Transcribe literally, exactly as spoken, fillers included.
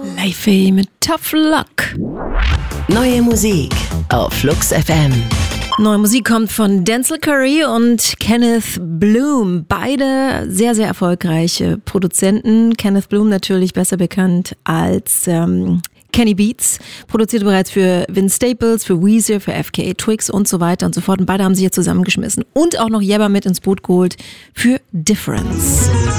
Leify mit Tough Luck. Neue Musik auf Flux F M. Neue Musik kommt von Denzel Curry und Kenneth Bloom. Beide sehr, sehr erfolgreiche Produzenten. Kenneth Bloom natürlich besser bekannt als ähm, Kenny Beats. Produzierte bereits für Vince Staples, für Weezer, für F K A Twigs und so weiter und so fort. Und beide haben sich jetzt zusammengeschmissen. Und auch noch Yebba mit ins Boot geholt für Difference.